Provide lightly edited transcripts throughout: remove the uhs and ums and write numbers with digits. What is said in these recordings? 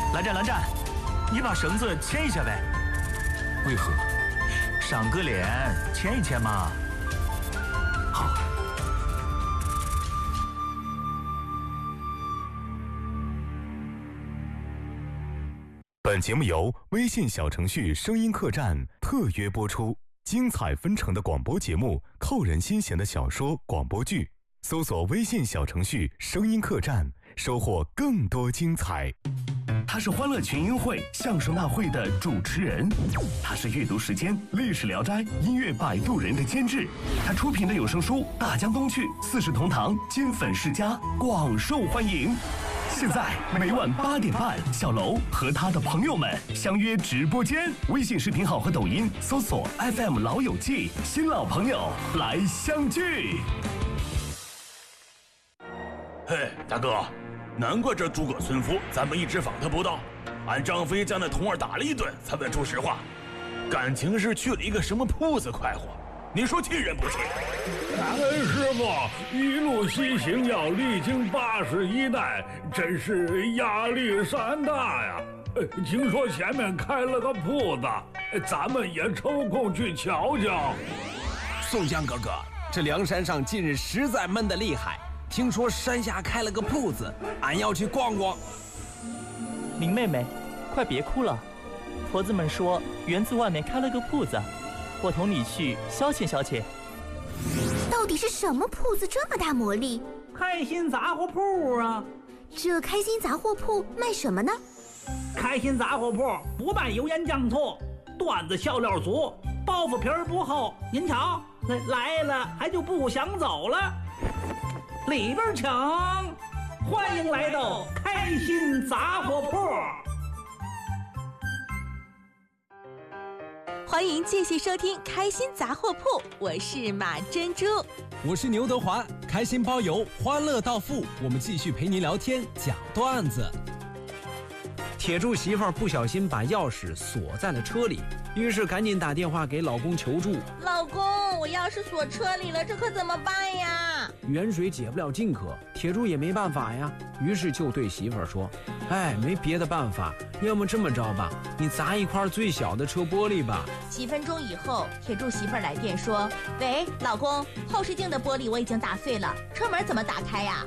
蓝湛，蓝湛，你把绳子牵一下呗。 为何？ 赏个脸，牵一牵嘛。 好。本节目由微信小程序声音客栈特约播出，精彩纷呈的广播节目，扣人心弦的小说广播剧，搜索微信小程序声音客栈，收获更多精彩。 他是欢乐群英会相声大会的主持人，他是阅读时间历史聊斋音乐摆渡人的监制，他出品的有声书《大江东去》四世同堂金粉世家广受欢迎。现在每晚8点半，小楼和他的朋友们相约直播间，微信视频号和抖音搜索 FM 老友记，新老朋友来相聚。 嘿，大哥，难怪这诸葛村夫咱们一直访他不到，俺张飞将那童儿打了一顿才问出实话，感情是去了一个什么铺子快活，你说气人不气？ 师傅一路西行要历经81代，真是压力山大呀。听说前面开了个铺子，咱们也抽空去瞧瞧。 宋江哥哥，这梁山上近日实在闷得厉害，听说山下开了个铺子，俺要去逛逛。 林妹妹，快别哭了，婆子们说园子外面开了个铺子，我同你去消遣消遣。 到底是什么铺子这么大魔力？ 开心杂货铺啊！ 这开心杂货铺卖什么呢？ 开心杂货铺不卖油盐酱醋，段子笑料足，包袱皮儿不厚。您瞧，来了还就不想走了。里边请，欢迎来到开心杂货铺。 欢迎继续收听开心杂货铺，我是马珍珠， 我是牛德华，开心包邮，欢乐到付，我们继续陪您聊天讲段子。 铁柱媳妇儿不小心把钥匙锁在了车里，于是赶紧打电话给老公求助。 老公，我钥匙锁车里了，这可怎么办呀？ 远水解不了近渴，铁柱也没办法呀，于是就对媳妇儿说：哎，没别的办法，要么这么着吧，你砸一块最小的车玻璃吧。 几分钟以后，铁柱媳妇儿来电说：喂，老公，后视镜的玻璃我已经打碎了，车门怎么打开呀？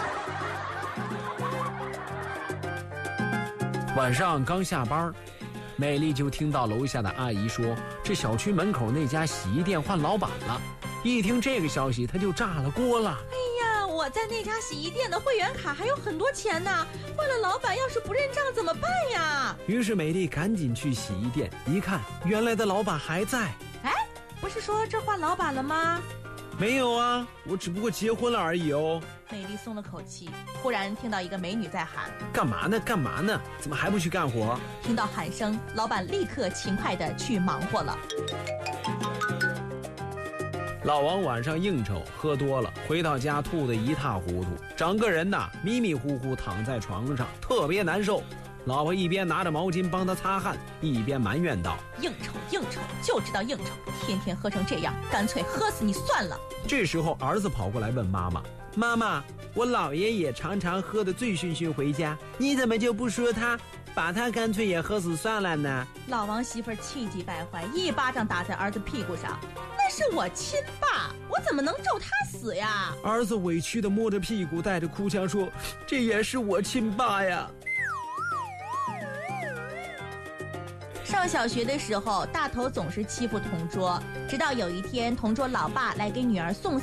晚上刚下班，美丽就听到楼下的阿姨说，这小区门口那家洗衣店换老板了。一听这个消息，她就炸了锅了。 哎呀，我在那家洗衣店的会员卡还有很多钱呢，换了老板要是不认账怎么办呀？ 于是美丽赶紧去洗衣店一看，原来的老板还在。 哎，不是说这换老板了吗？ 没有啊，我只不过结婚了而已哦。 美丽松了口气，忽然听到一个美女在喊： 干嘛呢？干嘛呢？怎么还不去干活？ 听到喊声，老板立刻勤快地去忙活了。 老王晚上应酬喝多了，回到家吐得一塌糊涂，整个人呐迷迷糊糊躺在床上，特别难受。老婆一边拿着毛巾帮他擦汗，一边埋怨道： 应酬就知道应酬，天天喝成这样，干脆喝死你算了。 这时候儿子跑过来问妈妈：妈妈，我姥爷也常常喝得醉醺醺回家，你怎么就不说他，把他干脆也喝死算了呢？ 老王媳妇儿气急败坏，一巴掌打在儿子屁股上。那是我亲爸，我怎么能咒他死呀？ 儿子委屈地摸着屁股，带着哭腔说：这也是我亲爸呀。 上小学的时候，大头总是欺负同桌，直到有一天，同桌老爸来给女儿送